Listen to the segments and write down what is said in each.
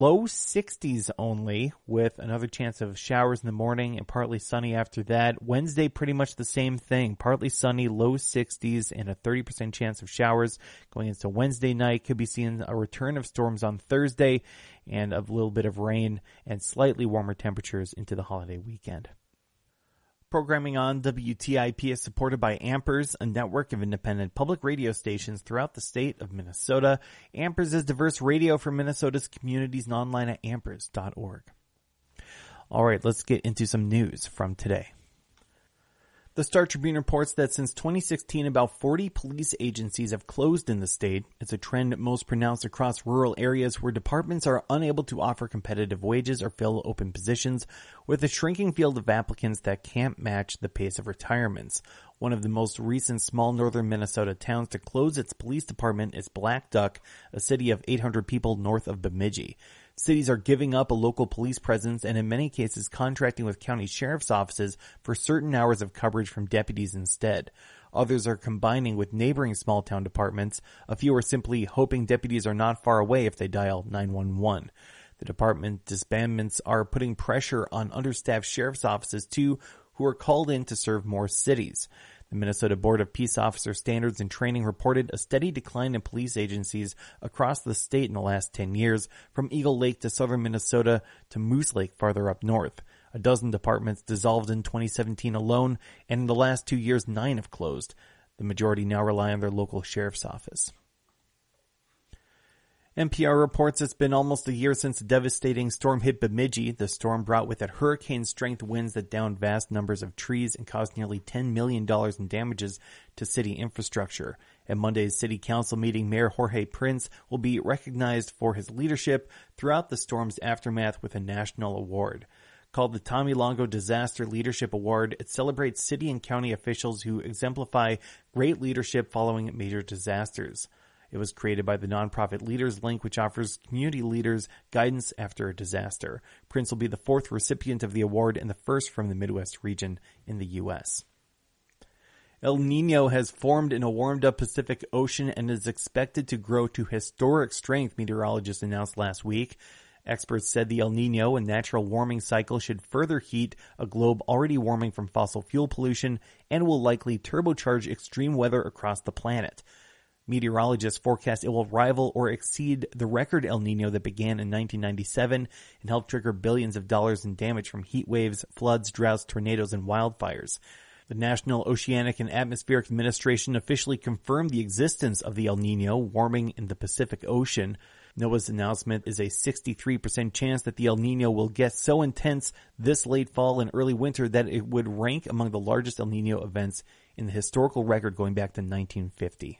Low 60s only, with another chance of showers in the morning and partly sunny after that. Wednesday, pretty much the same thing. Partly sunny, low 60s, and a 30% chance of showers. Going into Wednesday night, could be seeing a return of storms on Thursday and a little bit of rain and slightly warmer temperatures into the holiday weekend. Programming on WTIP is supported by Ampers, a network of independent public radio stations throughout the state of Minnesota. Ampers is diverse radio for Minnesota's communities and online at ampers.org. All right, let's get into some news from today. The Star Tribune reports that since 2016, about 40 police agencies have closed in the state. It's a trend most pronounced across rural areas where departments are unable to offer competitive wages or fill open positions, with a shrinking field of applicants that can't match the pace of retirements. One of the most recent small northern Minnesota towns to close its police department is Black Duck, a city of 800 people north of Bemidji. Cities are giving up a local police presence and in many cases contracting with county sheriff's offices for certain hours of coverage from deputies instead. Others are combining with neighboring small town departments. A few are simply hoping deputies are not far away if they dial 911. The department disbandments are putting pressure on understaffed sheriff's offices too, who are called in to serve more cities. The Minnesota Board of Peace Officer Standards and Training reported a steady decline in police agencies across the state in the last 10 years, from Eagle Lake to southern Minnesota to Moose Lake farther up north. A dozen departments dissolved in 2017 alone, and in the last 2 years, 9 have closed. The majority now rely on their local sheriff's office. NPR reports it's been almost a year since a devastating storm hit Bemidji. The storm brought with it hurricane-strength winds that downed vast numbers of trees and caused nearly $10 million in damages to city infrastructure. At Monday's city council meeting, Mayor Jorge Prince will be recognized for his leadership throughout the storm's aftermath with a national award. Called the Tommy Longo Disaster Leadership Award, it celebrates city and county officials who exemplify great leadership following major disasters. It was created by the nonprofit Leaders Link, which offers community leaders guidance after a disaster. Prince will be the 4th recipient of the award and the first from the Midwest region in the U.S. El Niño has formed in a warmed-up Pacific Ocean and is expected to grow to historic strength, meteorologists announced last week. Experts said the El Niño, a natural warming cycle, should further heat a globe already warming from fossil fuel pollution and will likely turbocharge extreme weather across the planet. Meteorologists forecast it will rival or exceed the record El Niño that began in 1997 and helped trigger billions of dollars in damage from heat waves, floods, droughts, tornadoes, and wildfires. The National Oceanic and Atmospheric Administration officially confirmed the existence of the El Niño warming in the Pacific Ocean. NOAA's announcement is a 63% chance that the El Niño will get so intense this late fall and early winter that it would rank among the largest El Niño events in the historical record going back to 1950.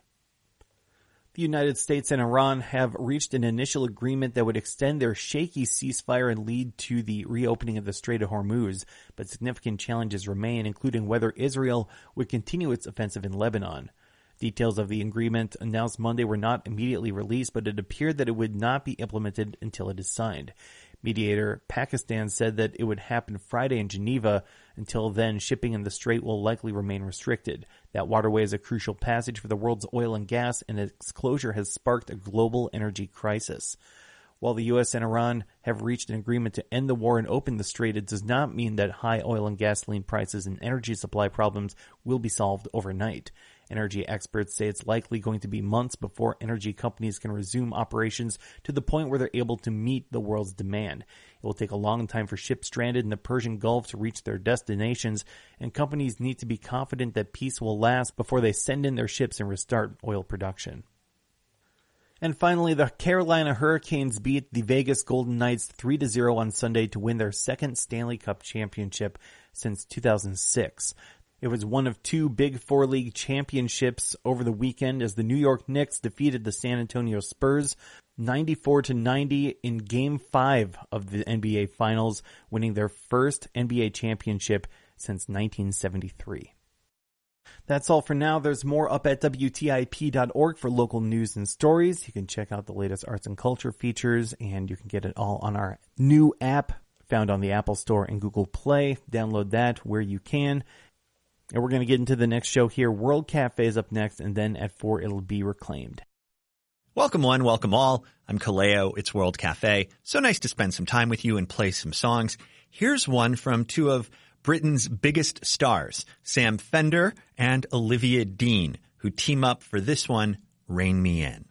The United States and Iran have reached an initial agreement that would extend their shaky ceasefire and lead to the reopening of the Strait of Hormuz, but significant challenges remain, including whether Israel would continue its offensive in Lebanon. Details of the agreement announced Monday were not immediately released, but it appeared that it would not be implemented until it is signed. Mediator Pakistan said that it would happen Friday in Geneva. Until then, shipping in the strait will likely remain restricted. That waterway is a crucial passage for the world's oil and gas, and its closure has sparked a global energy crisis. While the U.S. and Iran have reached an agreement to end the war and open the strait, it does not mean that high oil and gasoline prices and energy supply problems will be solved overnight. Energy experts say it's likely going to be months before energy companies can resume operations to the point where they're able to meet the world's demand. It will take a long time for ships stranded in the Persian Gulf to reach their destinations, and companies need to be confident that peace will last before they send in their ships and restart oil production. And finally, the Carolina Hurricanes beat the Vegas Golden Knights 3-0 on Sunday to win their second Stanley Cup championship since 2006. It was one of 2 Big Four League championships over the weekend as the New York Knicks defeated the San Antonio Spurs 94-90 in Game 5 of the NBA Finals, winning their first NBA championship since 1973. That's all for now. There's more up at WTIP.org for local news and stories. You can check out the latest arts and culture features, and you can get it all on our new app found on the Apple Store and Google Play. Download that where you can. And we're going to get into the next show here. World Cafe is up next, and then at 4 it'll be Reclaimed. Welcome one, welcome all. I'm Kaleo. It's World Cafe. So nice to spend some time with you and play some songs. Here's one from two of Britain's biggest stars, Sam Fender and Olivia Dean, who team up for this one, Rein Me In.